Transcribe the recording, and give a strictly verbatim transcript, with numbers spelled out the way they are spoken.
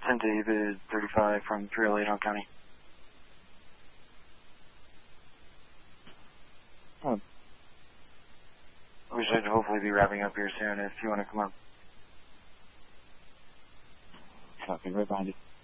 Saint David, thirty-five from three oh eight Hong County. Oh. We should hopefully be wrapping up here soon if you want to come up. Copy, right behind you.